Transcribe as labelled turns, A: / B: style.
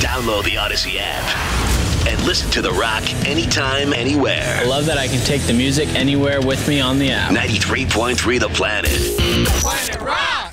A: Download the Odyssey app and listen to The Rock anytime, anywhere.
B: I love that I can take the music anywhere with me on the app.
A: 93.3 The Planet.
C: Planet Rock!